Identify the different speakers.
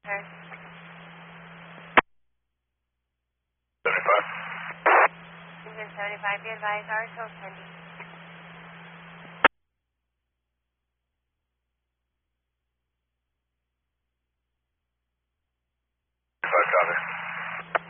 Speaker 1: Sir.
Speaker 2: 75.
Speaker 1: Engine 75, be advised, RSO pending.